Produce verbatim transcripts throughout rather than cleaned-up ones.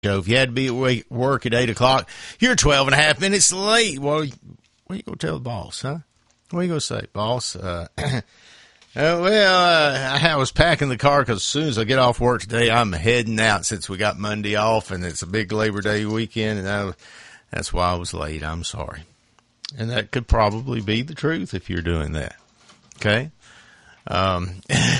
Show. If you had to be at work at eight o'clock, you're twelve and a half minutes late. Well, what are you going to tell the boss, huh? What are you going to say, boss? Uh, uh, well, uh, I was packing the car because as soon as I get off work today, I'm heading out since we got Monday off and it's a big Labor Day weekend, and I, that's why I was late. I'm sorry. And that could probably be the truth if you're doing that. Okay? Um,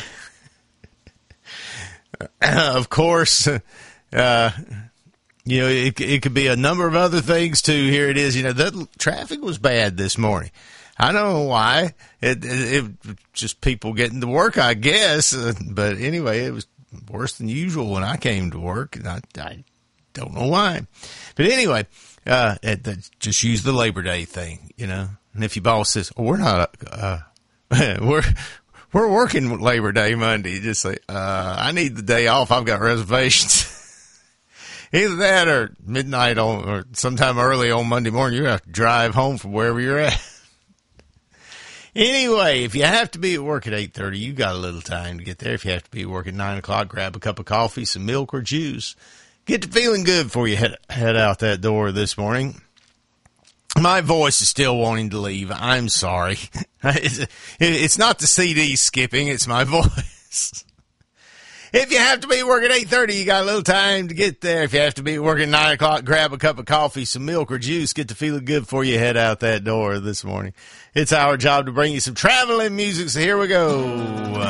of course, uh, you know, it, it could be a number of other things too. Here it is. You know, the traffic was bad this morning. I don't know why. It, it, it just people getting to work, I guess. Uh, but anyway, it was worse than usual when I came to work. And I, I don't know why. But anyway, uh, it, it, just use the Labor Day thing, you know. And if your boss says, oh, we're not, uh, we're, we're working Labor Day Monday, just say, uh, I need the day off. I've got reservations. Either that or midnight on, or sometime early on Monday morning, you're going to have to drive home from wherever you're at. Anyway, if you have to be at work at eight thirty, you got a little time to get there. If you have to be at work at nine o'clock, grab a cup of coffee, some milk or juice. Get to feeling good before you head, head out that door this morning. My voice is still wanting to leave. I'm sorry. It's, it's not the C D skipping, it's my voice. If you have to be at work at eight thirty, you got a little time to get there. If you have to be at work at nine o'clock, grab a cup of coffee, some milk or juice. Get to feeling good before you head out that door this morning. It's our job to bring you some traveling music, so here we go.